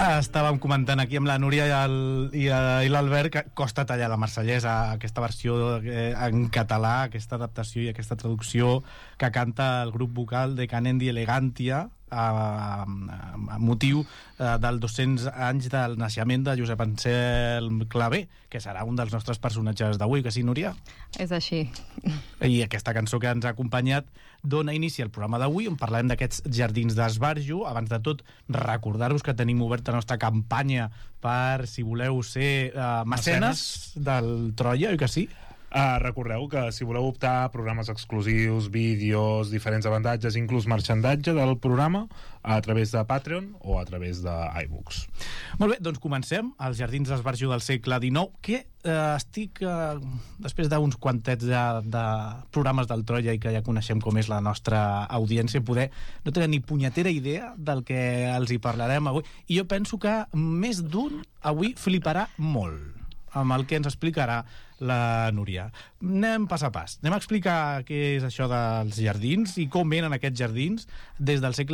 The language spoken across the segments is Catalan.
Estàvem comentant aquí amb la Núria i l'Albert que costa tallar la marsellesa, aquesta versió en català, aquesta adaptació i aquesta traducció que canta el grup vocal de Canendi Elegantia a motiu del 200 anys del naixement de Josep Anselm Clavé, que serà un dels nostres personatges d'avui, que sí, Núria? És així. I aquesta cançó que ens ha acompanyat dona inici al programa d'avui, on parlem d'aquests jardins d'Esbarjo. Abans de tot, recordar-vos que tenim oberta la nostra campanya per, si voleu ser mecenes del Troia, oi que sí? Recordeu que si voleu optar a programes exclusius, vídeos, diferents avantatges, inclús marxandatge del programa, a través de Patreon o a través d'iBooks. Molt bé, doncs comencem. Els jardins d'Esbarjo del segle XIX, que estic, després d'uns quantets de programes del Troia i que ja coneixem com és la nostra audiència, poder no tenir ni punyetera idea del que els hi parlarem avui. I jo penso que més d'un avui fliparà molt amb el que ens explicarà la Núria. Anem pas a pas. Anem a explicar què és això dels jardins i com venen aquests jardins des del segle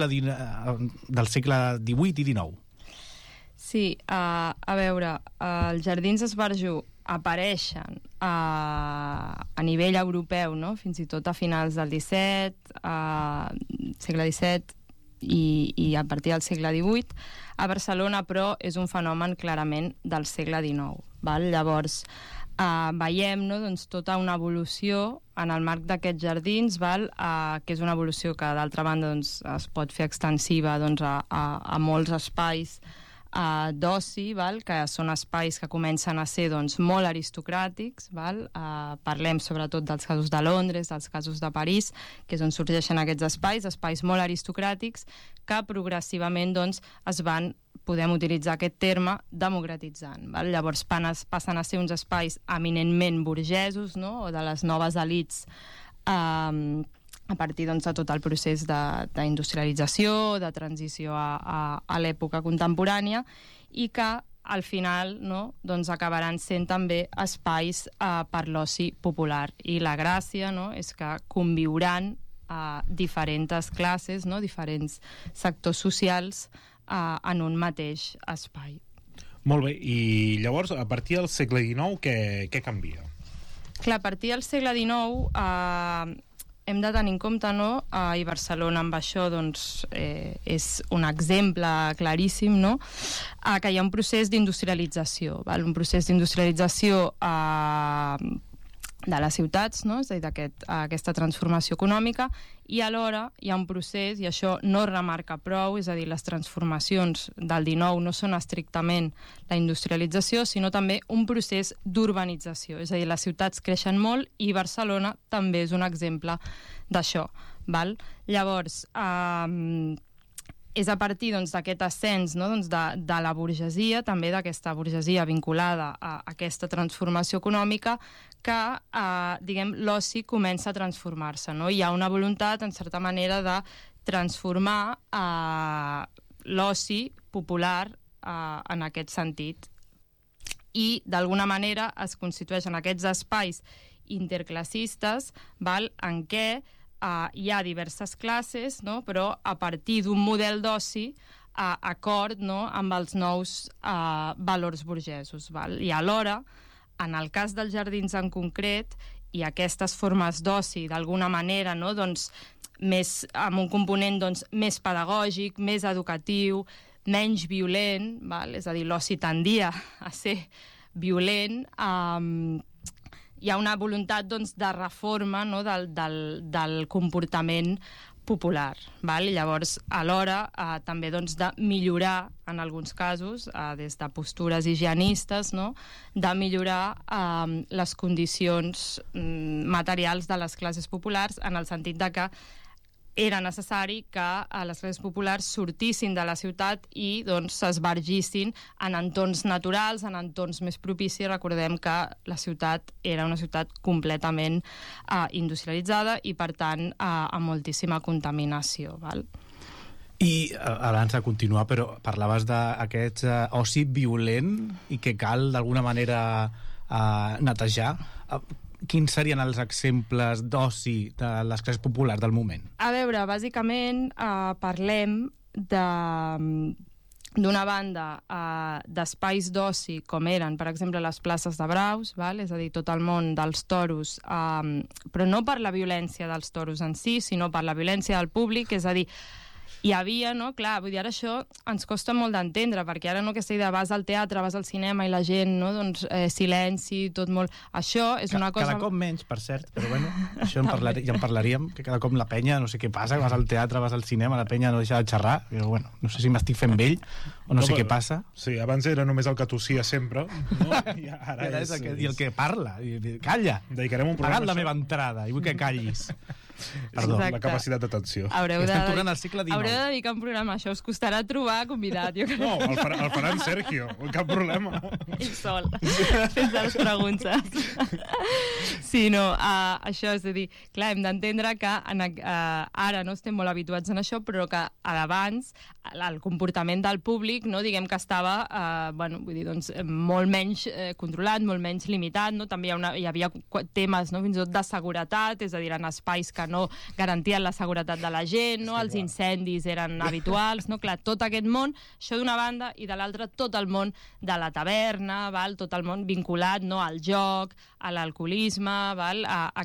XVIII i XIX. Sí, a veure, els jardins d'Esbarjo apareixen a nivell europeu, no? Fins i tot a finals del XVII, segle XVII, i a partir del segle XVIII. A Barcelona, però, és un fenomen clarament del segle XIX. Val? Llavors, veiem, no, doncs, tota una evolució en el marc d'aquests jardins, val? Que és una evolució que, d'altra banda, doncs, es pot fer extensiva, doncs, a molts espais d'oci, val? Que són espais que comencen a ser, doncs, molt aristocràtics, val? Parlem sobretot dels casos de Londres, dels casos de París, que és on sorgeixen aquests espais molt aristocràtics que progressivament, doncs, es van, podem utilitzar aquest terme, democratitzant, val? Llavors passen a ser uns espais eminentment burgesos, no? O de les noves elits, a partir, doncs, de tot el procés d'industrialització, de transició a l'època contemporània, i que al final, no, doncs, acabaran sent també espais per l'oci popular. I la gràcia, no, és que conviuran diferents classes, no, diferents sectors socials en un mateix espai. Molt bé, i llavors, a partir del segle XIX, què canvia? Clar, a partir del segle XIX hem de tenir en compte, no? I Barcelona amb això, doncs, és un exemple claríssim, no? Que hi ha un procés d'industrialització, val? Un procés d'industrialització de les ciutats, no? És a dir, aquesta transformació econòmica, i alhora hi ha un procés, i això no es remarca prou, és a dir, les transformacions del XIX no són estrictament la industrialització, sinó també un procés d'urbanització, és a dir, les ciutats creixen molt i Barcelona també és un exemple d'això, val? Llavors, és a partir, doncs, d'aquest ascens, no, doncs, de la burgesia, també d'aquesta burgesia vinculada a aquesta transformació econòmica, que, diguem, l'oci comença a transformar-se, no? Hi ha una voluntat, en certa manera, de transformar l'oci popular en aquest sentit. I, d'alguna manera, es constitueixen aquests espais interclassistes, val, en què hi ha diverses classes, no? Però a partir d'un model d'oci acord, no? Amb els nous valors burgesos, val? I alhora, en el cas dels jardins en concret, i aquestes formes d'oci d'alguna manera, no? Doncs, amb un component, doncs, més pedagògic, més educatiu, menys violent, val? És a dir, l'oci tendia a ser violent, hi ha una voluntat, doncs, de reforma, no? del comportament popular, val? I llavors, alhora, també, doncs, de millorar, en alguns casos, des de postures higienistes, no? De millorar les condicions materials de les classes populars, en el sentit de que era necessari que les classes populars sortissin de la ciutat i, doncs, s'esbargissin en entorns naturals, en entorns més propicis. Recordem que la ciutat era una ciutat completament industrialitzada i, per tant, amb moltíssima contaminació, val? I abans de continuar, però parlaves d'aquest oci violent i que cal d'alguna manera netejar. Quins serien els exemples d'oci de les classes populars del moment? A veure, bàsicament parlem d'una banda, d'espais d'oci, com eren, per exemple, les places de braus, val? És a dir, tot el món dels toros, però no per la violència dels toros en si, sinó per la violència del públic, és a dir, hi havia, no? Clar, vull dir, ara això ens costa molt d'entendre, perquè ara no aquesta idea, vas al teatre, vas al cinema i la gent, no? Doncs silenci, tot molt... Això és una cosa... Cada cop menys, per cert, però bueno, això ja en parlaríem, que cada cop la penya, no sé què passa, vas al teatre, vas al cinema, la penya no deixa de xerrar, però bueno, no sé si m'estic fent vell o no sé què passa. Sí, abans era només el que tossia sempre, no? I ara és... I el que parla, calla, dedicarem un programa... Pagat la meva entrada, i vull que callis. Perdó, la capacitat d'atenció. Estem tornant al segle XIX. Haureu de dedicar un programa, això us costarà trobar convidat. Jo crec. No, el farà en Sergio, cap problema. Ell sol, fent les preguntes. Sí, no, això és a dir, clar, hem d'entendre que ara no estem molt habituats en això, però que abans el comportament del públic, no, diguem que estava bueno, vull dir, doncs, molt menys controlat, molt menys limitat, no? També hi havia temes, no, fins i tot de seguretat, és a dir, en espais que no garantien la seguretat de la gent, no? Els incendis eren habituals, no? Clar, tot aquest món, això d'una banda, i de l'altra tot el món de la taverna, val? Tot el món vinculat, no? Al joc, a l'alcoholisme, val?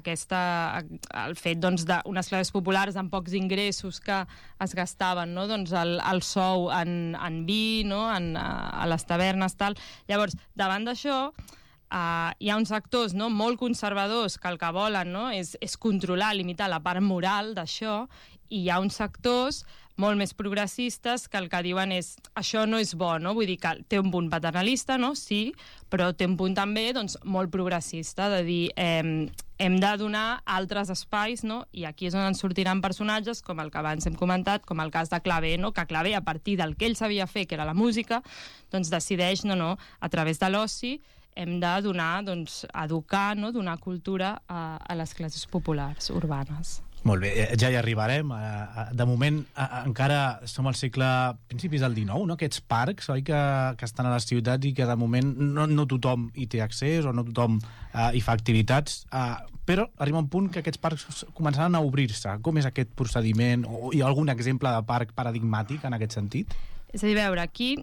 El fet, doncs, d'unes classes populars amb pocs ingressos que es gastaven, no? Doncs el sou en vi, no? A les tavernes, tal. Llavors, davant d'això, hi ha uns actors, no, molt conservadors que el que volen, no, és controlar, limitar la part moral d'això, i hi ha uns sectors molt més progressistes que el que diuen és això no és bo, no? Vull dir que té un punt paternalista, no? Sí, però té un punt també, doncs, molt progressista, de dir hem de donar altres espais, no? I aquí és on ens sortiran personatges com el que abans hem comentat, com el cas de Clavé, no? Que Clavé, a partir del que ell sabia fer, que era la música, doncs decideix, a través de l'oci, hem de donar, doncs, educar, no? Donar cultura a les classes populars urbanes. Molt bé, ja hi arribarem. De moment, encara som al principis del XIX, no? Aquests parcs, oi, que estan a les ciutats i que de moment no tothom hi té accés o no tothom hi fa activitats, però arriba un punt que aquests parcs començaran a obrir-se. Com és aquest procediment? O hi ha algun exemple de parc paradigmàtic en aquest sentit? És a dir, veure, aquí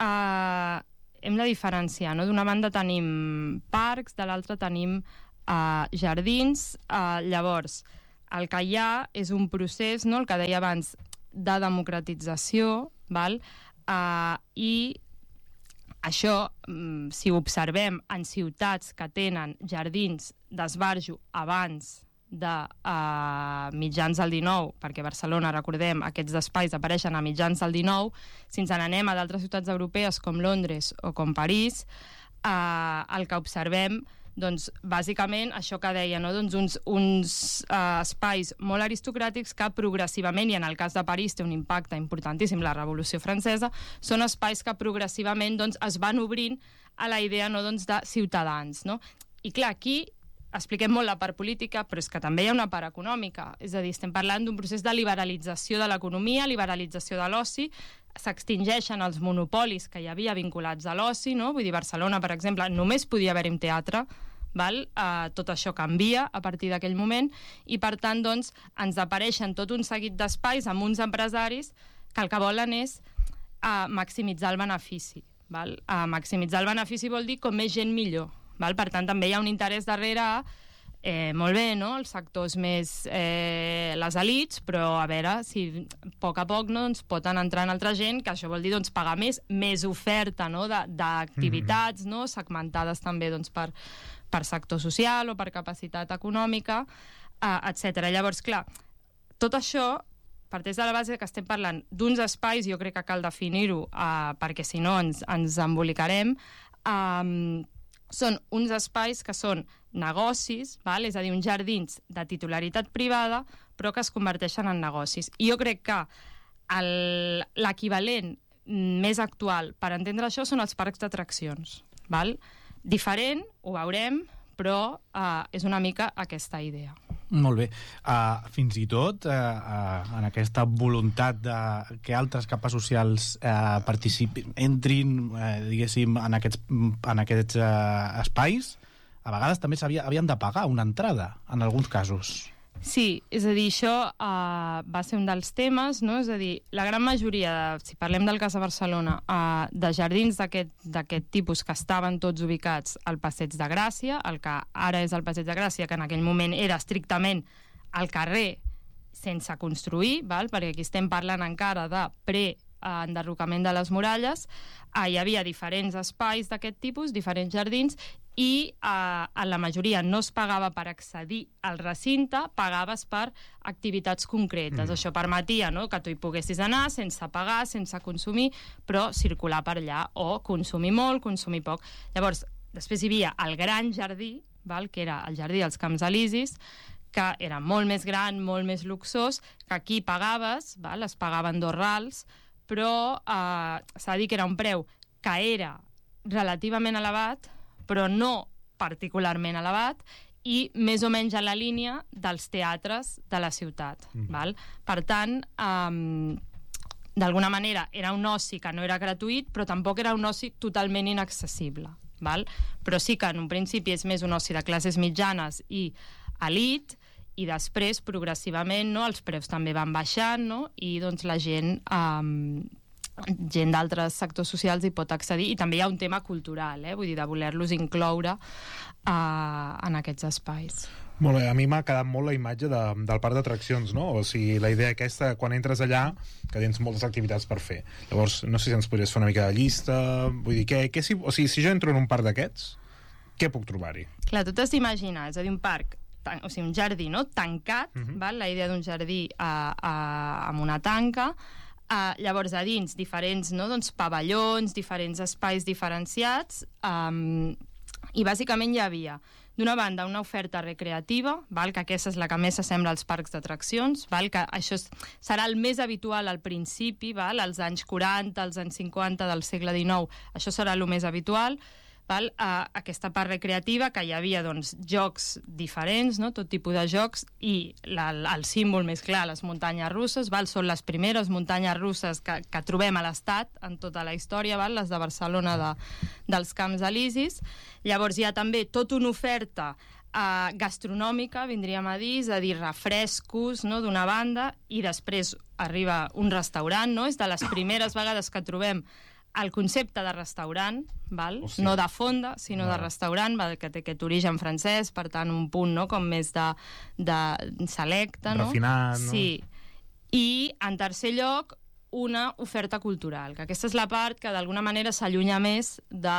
hem de diferenciar, no? D'una banda tenim parcs, de l'altra tenim jardins. Llavors, el que hi ha és un procés, no? El que deia abans, de democratització, val? I això, si ho observem en ciutats que tenen jardins d'esbarjo abans de mitjans del XIX, perquè a Barcelona, recordem, aquests espais apareixen a mitjans del XIX, si ens n'anem a d'altres ciutats europees com Londres o com París, el que observem, doncs, bàsicament, això que deia, no? Doncs uns espais molt aristocràtics que progressivament, i en el cas de París té un impacte importantíssim, la Revolució Francesa, són espais que progressivament, doncs, es van obrint a la idea, no, doncs, de ciutadans, no? I clar, aquí expliquem molt la part política, però és que també hi ha una part econòmica. És a dir, estem parlant d'un procés de liberalització de l'economia, liberalització de l'oci, s'extingeixen els monopolis que hi havia vinculats a l'oci, no? Vull dir, Barcelona, per exemple, només podia haver-hi un teatre, val? Tot això canvia a partir d'aquell moment, i per tant, doncs, ens apareixen tot un seguit d'espais amb uns empresaris que el que volen és maximitzar el benefici. Val? Maximitzar el benefici vol dir com més gent millor. Val? Per tant, també hi ha un interès darrere molt bé, no? Els sectors més les elits, però a veure si a poc, no, doncs, poden entrar en altra gent, que això vol dir, doncs, pagar més oferta, no? D'activitats, no? Segmentades també, doncs, per sector social o per capacitat econòmica, etc. Llavors, clar, tot això parteix de la base que estem parlant d'uns espais, jo crec que cal definir-ho, perquè si no ens embolicarem, són uns espais que són negocis, val? És a dir, uns jardins de titularitat privada, però que es converteixen en negocis. I jo crec que l'equivalent més actual per entendre això són els parcs d'atraccions. Diferent, ho veurem, però és una mica aquesta idea. Molt bé. Fins i tot en aquesta voluntat de que altres capes socials participin, entrin, diguéssim, en aquests espais, a vegades també havien de pagar una entrada, en alguns casos. Sí, és a dir, això va ser un dels temes, no? És a dir, la gran majoria, si parlem del cas de Barcelona, de jardins d'aquest tipus que estaven tots ubicats al Passeig de Gràcia, el que ara és el Passeig de Gràcia, que en aquell moment era estrictament al carrer sense construir, perquè aquí estem parlant encara de enderrocament de les muralles, hi havia diferents espais d'aquest tipus, diferents jardins, i en la majoria no es pagava per accedir al recinte, pagaves per activitats concretes. Això permetia, no?, que tu hi poguessis anar sense pagar, sense consumir, però circular per allà, o consumir molt, consumir poc. Llavors, després hi havia el gran jardí, que era el jardí dels Camps Elisis, que era molt més gran, molt més luxós, que aquí pagaves, es pagaven 2 rals, però s'ha de dir que era un preu que era relativament elevat, però no particularment elevat, i més o menys a la línia dels teatres de la ciutat. Per tant, d'alguna manera era un oci que no era gratuït, però tampoc era un oci totalment inaccessible. Però sí que en un principi és més un oci de classes mitjanes i elit, i després, progressivament, els preus també van baixant, i la gent d'altres sectors socials hi pot accedir, i també hi ha un tema cultural, vull dir, de voler-los incloure en aquests espais. Molt bé, a mi m'ha quedat molt la imatge del parc d'atraccions, no? O sigui, la idea aquesta, quan entres allà, que tens moltes activitats per fer. Llavors, no sé si ens podries fer una mica de llista, vull dir, si jo entro en un parc d'aquests, què puc trobar-hi? Clar, tu t'has d'imaginar, és a dir, un parc, o sigui, un jardí, tancat, la idea d'un jardí amb una tanca. Llavors, a dins, diferents pavellons, diferents espais diferenciats, i bàsicament hi havia, d'una banda, una oferta recreativa, que aquesta és la que més s'assembla als parcs d'atraccions, que això serà el més habitual al principi, als anys 40, als anys 50 del segle XIX, això serà el més habitual. Aquesta part recreativa, que hi havia jocs diferents, tot tipus de jocs, i el símbol més clar, les muntanyes russes, són les primeres muntanyes russes que trobem a l'Estat en tota la història, les de Barcelona dels Camps Elisis. Llavors hi ha també tota una oferta gastronòmica, vindríem a dir, és a dir, refrescos d'una banda, i després arriba un restaurant, és de les primeres vegades que trobem el concepte de restaurant, no de fonda, sinó de restaurant, que té aquest origen francès, per tant, un punt com més de selecte. Refinat, no? Sí. I, en tercer lloc, una oferta cultural, que aquesta és la part que d'alguna manera s'allunya més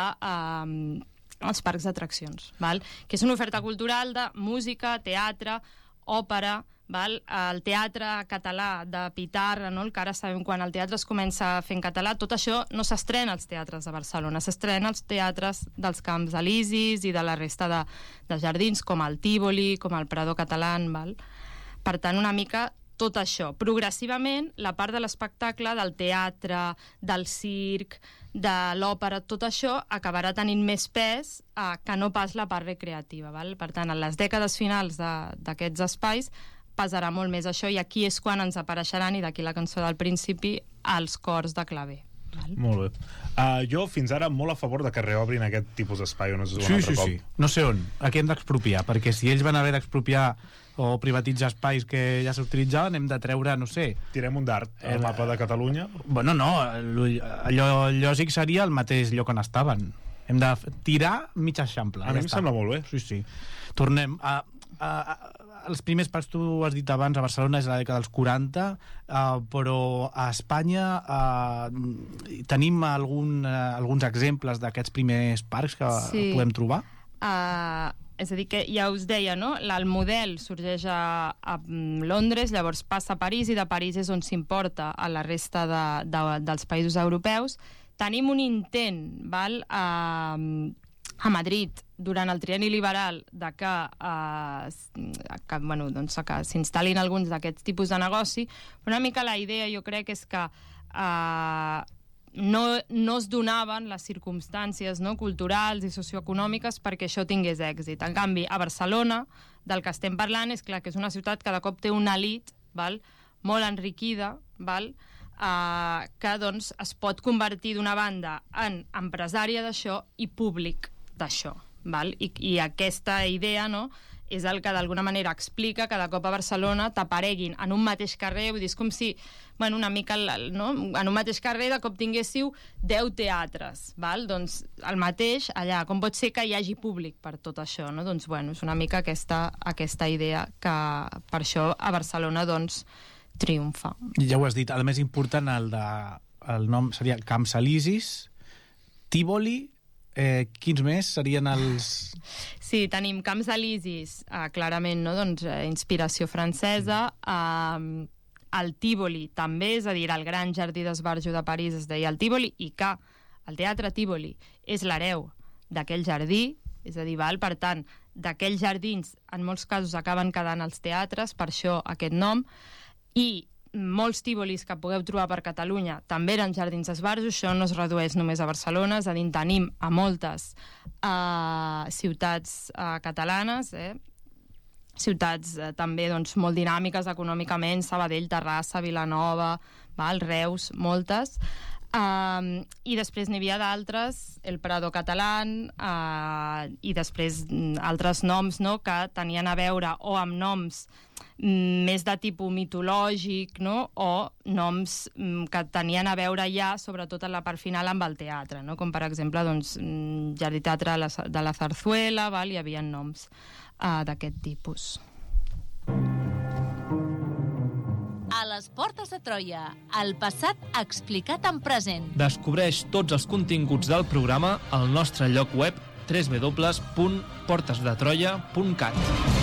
dels parcs d'atraccions, que és una oferta cultural de música, teatre, òpera, el teatre català de Pitarra, que ara sabem quan el teatre es comença a fer en català, tot això no s'estrena als teatres de Barcelona, s'estrena als teatres dels Camps Elisis i de la resta de jardins, com el Tívoli, com el Prado Català. Per tant, una mica tot això. Progressivament, la part de l'espectacle, del teatre, del circ, de l'òpera, tot això acabarà tenint més pes que no pas la part recreativa. Per tant, en les dècades finals d'aquests espais pesarà molt més això, i aquí és quan ens apareixeran, i d'aquí la cançó del principi, els cors de claver. Molt bé. Jo fins ara molt a favor de que reobrin aquest tipus d'espai on es un altre cop. Sí. No sé on. Aquí hem d'expropiar, perquè si ells van haver d'expropiar o privatitzar espais que ja s'utilitzaven, hem de treure, no sé... Tirem un dart al mapa de Catalunya? Bueno, no. Allò lògic seria el mateix lloc on estaven. Hem de tirar mig eixample. A mi em sembla molt bé. Sí. Tornem els primers parcs, tu has dit abans, a Barcelona és la dècada dels 40, però a Espanya tenim alguns exemples d'aquests primers parcs que podem trobar? És a dir, que ja us deia, el model sorgeix a Londres, llavors passa a París, i de París és on s'importa a la resta dels països europeus. Tenim un intent a Madrid, durant el trienni liberal, de que s'instal·lin alguns d'aquests tipus de negoci. Una mica la idea, jo crec, és que no es donaven les circumstàncies culturals i socioeconòmiques perquè això tingués èxit. En canvi, a Barcelona, del que estem parlant, és clar que és una ciutat que de cop té una elit molt enriquida, que es pot convertir d'una banda en empresària d'això i públic d'això. I aquesta idea és el que d'alguna manera explica que de cop a Barcelona t'apareguin en un mateix carrer, vull dir, és com si, bueno, una mica, no? En un mateix carrer de cop tinguéssiu 10 teatres, val? Doncs el mateix allà, com pot ser que hi hagi públic per tot això, no? Doncs, bueno, és una mica aquesta idea que per això a Barcelona, doncs, triomfa. Ja ho has dit, el més important, el nom seria Camps Elisis, Tívoli. Quins més serien els... Sí, tenim Camps Elisis, clarament, no? Doncs, inspiració francesa. El Tívoli també, és a dir, el gran jardí d'esbarjo de París es deia el Tívoli, i que el Teatre Tívoli és l'hereu d'aquell jardí, és a dir, per tant, d'aquells jardins en molts casos acaben quedant els teatres, per això aquest nom, i molts tívolis que pugueu trobar per Catalunya també eren jardins d'esbarjo. Això no es redueix només a Barcelona, és a dir, tenim a moltes ciutats catalanes, ciutats també doncs, molt dinàmiques econòmicament, Sabadell, Terrassa, Vilanova, Reus, moltes. I després n'hi havia d'altres, el Prado Catalán, i després altres noms, no?, que tenien a veure o amb noms més de tipus mitològic, no?, o noms que tenien a veure ja, sobretot en la part final, amb el teatre, no?, com per exemple doncs, Jardí Teatre de la Zarzuela, hi havia noms d'aquest tipus. A les portes de Troia, el passat explicat en present. Descobreix tots els continguts del programa al nostre lloc web www.portesdetroia.cat.